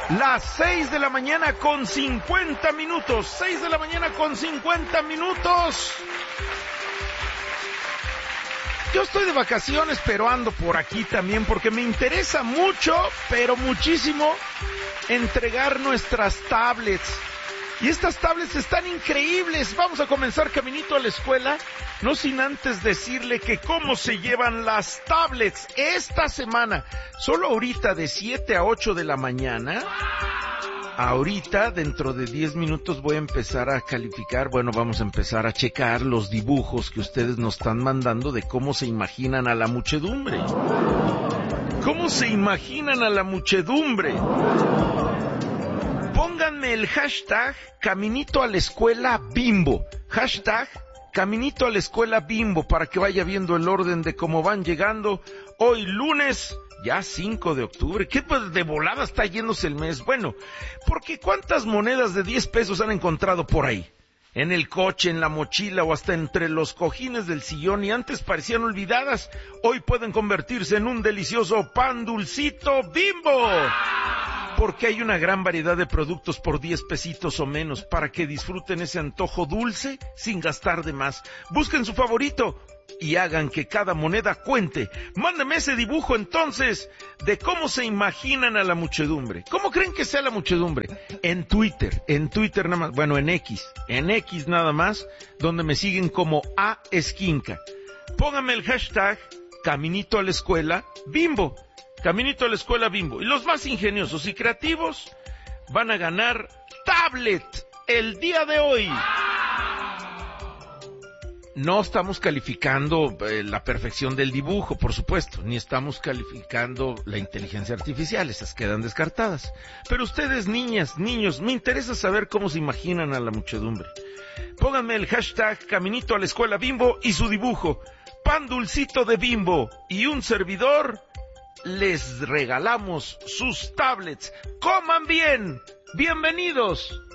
Las 6 de la mañana con 50 minutos. 6 de la mañana con 50 minutos. Yo estoy de vacaciones, pero ando por aquí también porque me interesa mucho, pero muchísimo, entregar nuestras tablets. Y estas tablets están increíbles. Vamos a comenzar caminito a la escuela, no sin antes decirle que cómo se llevan las tablets esta semana. Solo ahorita de 7 a 8 de la mañana. Ahorita, dentro de 10 minutos voy a empezar a calificar, vamos a empezar a checar los dibujos que ustedes nos están mandando de cómo se imaginan a la muchedumbre. ¿Cómo se imaginan a la muchedumbre? Pónganme el hashtag Caminito a la Escuela Bimbo. Hashtag Caminito a la Escuela Bimbo para que vaya viendo el orden de cómo van llegando. Hoy lunes, ya 5 de octubre. ¿Qué pues de volada está yéndose el mes? Bueno, porque ¿cuántas monedas de 10 pesos han encontrado por ahí? En el coche, en la mochila o hasta entre los cojines del sillón y antes parecían olvidadas. Hoy pueden convertirse en un delicioso pan dulcito Bimbo. Porque hay una gran variedad de productos por 10 pesitos o menos para que disfruten ese antojo dulce sin gastar de más. Busquen su favorito y hagan que cada moneda cuente. Mándame ese dibujo entonces de cómo se imaginan a la muchedumbre. ¿Cómo creen que sea la muchedumbre? En Twitter nada más, en X nada más, donde me siguen como A Esquinca. Pónganme el hashtag Caminito a la Escuela Bimbo. Caminito a la Escuela Bimbo. Y los más ingeniosos y creativos van a ganar tablet el día de hoy. No estamos calificando la perfección del dibujo, por supuesto, ni estamos calificando la inteligencia artificial, esas quedan descartadas. Pero ustedes, niñas, niños, me interesa saber cómo se imaginan a la muchedumbre. Pónganme el hashtag Caminito a la Escuela Bimbo y su dibujo. Pan dulcito de Bimbo y un servidor. Les regalamos sus tablets. ¡Coman bien! ¡Bienvenidos!